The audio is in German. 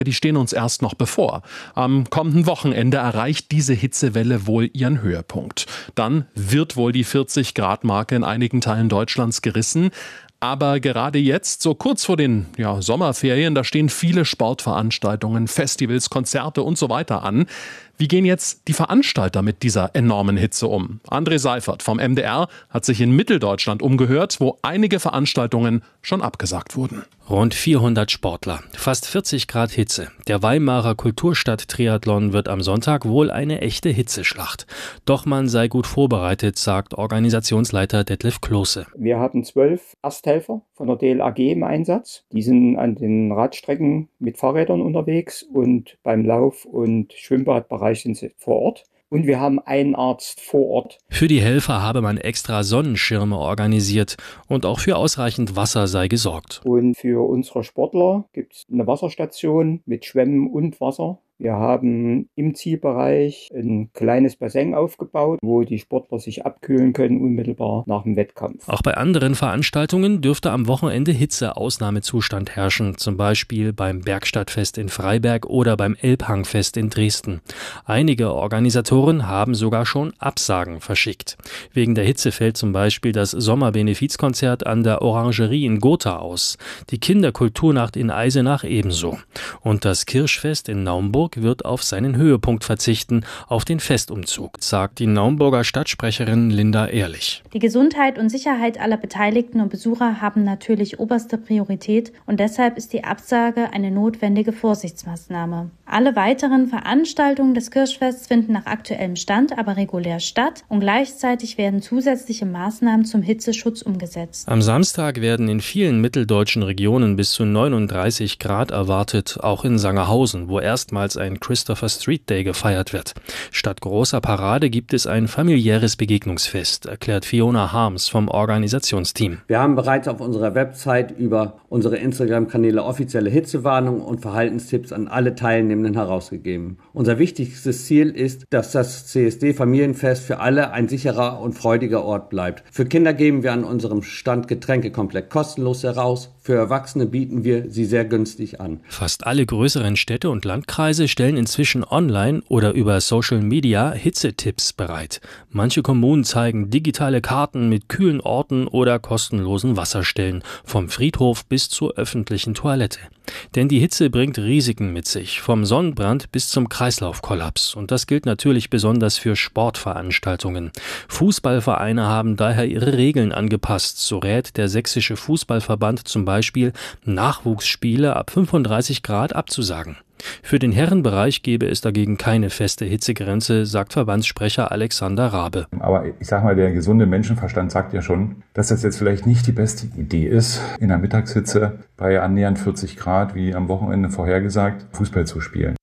Die stehen uns erst noch bevor. Am kommenden Wochenende erreicht diese Hitzewelle wohl ihren Höhepunkt. Dann wird wohl die 40-Grad-Marke in einigen Teilen Deutschlands gerissen. Aber gerade jetzt, so kurz vor den Sommerferien, da stehen viele Sportveranstaltungen, Festivals, Konzerte und so weiter an. Wie gehen jetzt die Veranstalter mit dieser enormen Hitze um? André Seifert vom MDR hat sich in Mitteldeutschland umgehört, wo einige Veranstaltungen schon abgesagt wurden. Rund 400 Sportler, fast 40 Grad Hitze. Der Weimarer Kulturstadt-Triathlon wird am Sonntag wohl eine echte Hitzeschlacht. Doch man sei gut vorbereitet, sagt Organisationsleiter Detlef Klose. Wir haben 12 Ersthelfer von der DLAG im Einsatz. Die sind an den Radstrecken mit Fahrrädern unterwegs und beim Lauf- und Schwimmbadbereich sind sie vor Ort. Und wir haben einen Arzt vor Ort. Für die Helfer habe man extra Sonnenschirme organisiert und auch für ausreichend Wasser sei gesorgt. Und für unsere Sportler gibt es eine Wasserstation mit Schwämmen und Wasser. Wir haben im Zielbereich ein kleines Bassin aufgebaut, wo die Sportler sich abkühlen können, unmittelbar nach dem Wettkampf. Auch bei anderen Veranstaltungen dürfte am Wochenende Hitze-Ausnahmezustand herrschen, zum Beispiel beim Bergstadtfest in Freiberg oder beim Elbhangfest in Dresden. Einige Organisatoren haben sogar schon Absagen verschickt. Wegen der Hitze fällt zum Beispiel das Sommerbenefizkonzert an der Orangerie in Gotha aus, die Kinderkulturnacht in Eisenach ebenso. Und das Kirschfest in Naumburg wird auf seinen Höhepunkt verzichten, auf den Festumzug, sagt die Naumburger Stadtsprecherin Linda Ehrlich. Die Gesundheit und Sicherheit aller Beteiligten und Besucher haben natürlich oberste Priorität und deshalb ist die Absage eine notwendige Vorsichtsmaßnahme. Alle weiteren Veranstaltungen des Kirschfests finden nach aktuellem Stand aber regulär statt und gleichzeitig werden zusätzliche Maßnahmen zum Hitzeschutz umgesetzt. Am Samstag werden in vielen mitteldeutschen Regionen bis zu 39 Grad erwartet, auch in Sangerhausen, wo erstmals ein Christopher Street Day gefeiert wird. Statt großer Parade gibt es ein familiäres Begegnungsfest, erklärt Fiona Harms vom Organisationsteam. Wir haben bereits auf unserer Website über unsere Instagram-Kanäle offizielle Hitzewarnungen und Verhaltenstipps an alle Teilnehmenden herausgegeben. Unser wichtigstes Ziel ist, dass das CSD-Familienfest für alle ein sicherer und freudiger Ort bleibt. Für Kinder geben wir an unserem Stand Getränke komplett kostenlos heraus. Für Erwachsene bieten wir sie sehr günstig an. Fast alle größeren Städte und Landkreise stellen inzwischen online oder über Social Media Hitzetipps bereit. Manche Kommunen zeigen digitale Karten mit kühlen Orten oder kostenlosen Wasserstellen, vom Friedhof bis zur öffentlichen Toilette. Denn die Hitze bringt Risiken mit sich, vom Sonnenbrand bis zum Kreislaufkollaps. Und das gilt natürlich besonders für Sportveranstaltungen. Fußballvereine haben daher ihre Regeln angepasst. So rät der Sächsische Fußballverband zum Beispiel, Nachwuchsspiele ab 35 Grad abzusagen. Für den Herrenbereich gäbe es dagegen keine feste Hitzegrenze, sagt Verbandssprecher Alexander Rabe. Aber ich sag mal, der gesunde Menschenverstand sagt ja schon, dass das jetzt vielleicht nicht die beste Idee ist, in der Mittagshitze bei annähernd 40 Grad, wie am Wochenende vorhergesagt, Fußball zu spielen.